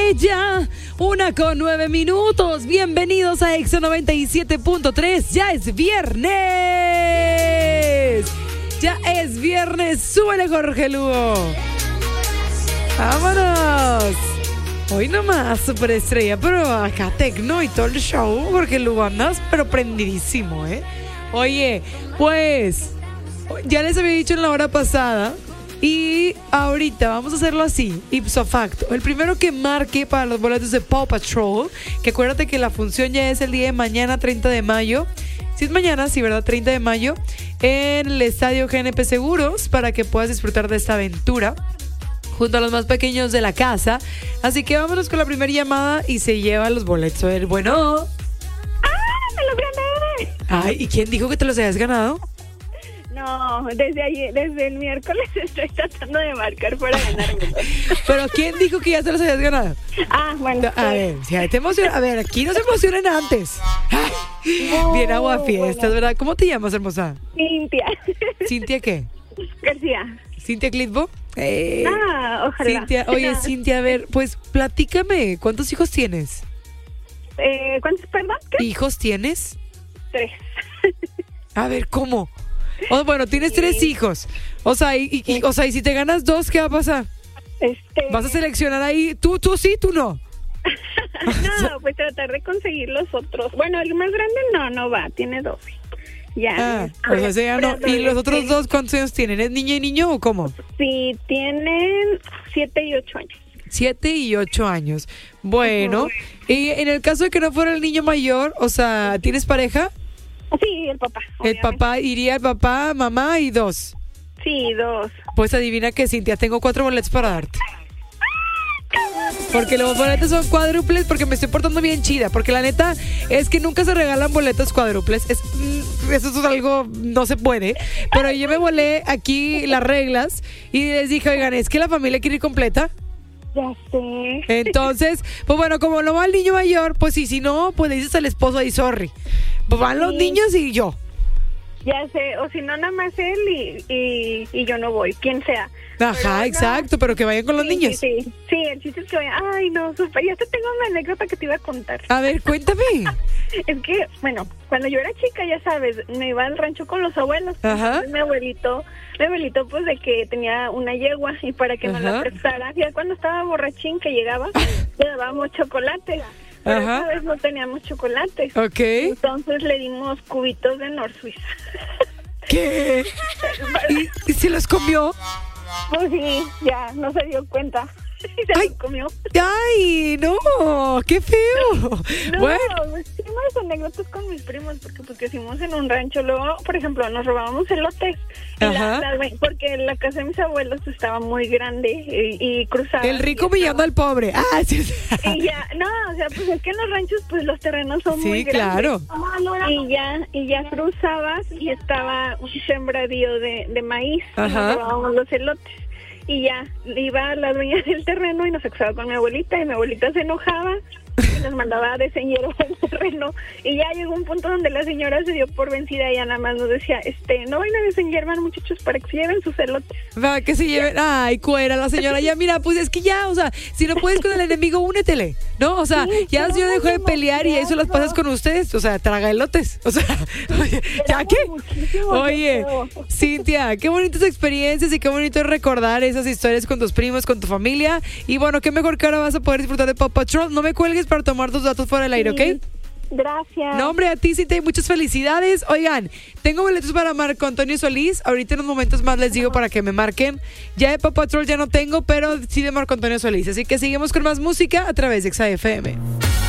ella. 1:09. Bienvenidos a Exa 97.3. Ya es viernes. Ya es viernes. Súbele, Jorge Lugo. Vámonos. Hoy nomás superestrella, pero acá tecno y todo el show. Jorge Lugo, andas pero prendidísimo, ¿eh? Oye, pues ya les había dicho en la hora pasada. Y ahorita vamos a hacerlo así, ipso facto. El primero que marque para los boletos de Paw Patrol, que acuérdate que la función ya es el día de mañana, 30 de mayo. Si es mañana, sí, ¿verdad? 30 de mayo, en el Estadio GNP Seguros, para que puedas disfrutar de esta aventura junto a los más pequeños de la casa. Así que vámonos con la primera llamada y se lleva los boletos. A ver, bueno. ¡Ah! ¡Me los gané! Ay, ¿y quién dijo que te los habías ganado? No, desde el miércoles estoy tratando de marcar para ganármelo. ¿Pero quién dijo que ya te los habías ganado? Ah, bueno. A ver, si te emociona. A ver, aquí no se emocionen antes. No, bien aguafiestas, bueno. ¿verdad? ¿Cómo te llamas, hermosa? Cintia. ¿Cintia qué? García. ¿Cintia Clitbo? Ojalá. Cintia, oye, Cintia, a ver, pues platícame, ¿cuántos hijos tienes? ¿Cuántos, perdón? ¿Qué? ¿Hijos tienes? 3. A ver, ¿cómo? Bueno, tienes 3 hijos. O sea, y si te ganas 2, ¿qué va a pasar? ¿Vas a seleccionar ahí? ¿Tú sí, tú no? No, pues tratar de conseguir los otros. Bueno, el más grande no va, tiene 12. Ya. O sea, ya no. ¿Y los otros 2 cuántos años tienen? ¿Es niña y niño o cómo? Sí, tienen 7 y 8 años. 7 y 8 años. Bueno, y en el caso de que no fuera el niño mayor, o sea, ¿tienes pareja? Sí, el papá. El papá, iría el papá, mamá y 2. Sí, 2. Pues adivina que, Cintia, tengo 4 boletos para darte. Porque los boletos son cuádruples, porque me estoy portando bien chida. Porque la neta es que nunca se regalan boletos cuádruples. Eso es algo, no se puede. Pero yo me volé aquí las reglas y les dije, oigan, es que la familia quiere ir completa. Ya sé. Entonces, pues bueno, como no va el niño mayor, pues sí, si no, pues le dices al esposo ahí, sorry. Pues van los niños y yo. Ya sé, o si no, nada más él y yo no voy, quien sea. Ajá, exacto, pero que vayan con los niños. Sí, el chiste es que vayan. Ay, no, súper. Ya te tengo una anécdota que te iba a contar. A ver, cuéntame. Es que, bueno, cuando yo era chica, ya sabes, me iba al rancho con los abuelos. Ajá. Mi abuelito, pues, de que tenía una yegua y para que nos la prestara. Ya cuando estaba borrachín que llegaba, le dábamos chocolate. Pero esa vez no teníamos chocolate. Ok. Entonces le dimos cubitos de Nor Suiza. ¿Qué? ¿Y se los comió? Pues sí, ya, no se dio cuenta. Y se los comió. ¡Ay, no! ¡Qué feo! No, bueno. hicimos anécdotas con mis primos porque pues crecimos en un rancho. Luego, por ejemplo, nos robábamos elotes. Porque la casa de mis abuelos estaba muy grande y cruzaba. El rico humillando al pobre. Ah, sí. Y ya, no, o sea, pues es que en los ranchos pues los terrenos son muy grandes. Sí, claro. Y ya cruzabas y estaba un sembradío de maíz. Ajá. Nos robábamos los elotes. Y ya, iba la dueña del terreno y nos acusaba con mi abuelita, y mi abuelita se enojaba y nos mandaba a desenhierar el terreno. Y ya llegó un punto donde la señora se dio por vencida y ya nada más nos decía, no vayan a desenhiervar, muchachos, para que se lleven sus elotes. Para que se lleven, ay, cuera la señora, ya mira, pues es que ya, o sea, si no puedes con el enemigo, únetele, ¿no? O sea, ya la señora dejó de pelear y eso las pasas con ustedes, o sea, traga elotes, o sea, oye, ¿ya qué? Oye, Cintia, qué bonitas experiencias y qué bonito es recordar esas historias con tus primos, con tu familia, y bueno, qué mejor que ahora vas a poder disfrutar de Paw Patrol. No me cuelgues para tomar tus datos fuera del aire, ¿ok? Gracias. No, hombre, a ti, Cintia, y muchas felicidades. Oigan, tengo boletos para Marco Antonio Solís. Ahorita en unos momentos más les digo para que me marquen. Ya de Paw Patrol ya no tengo, pero sí de Marco Antonio Solís. Así que seguimos con más música a través de Exa FM.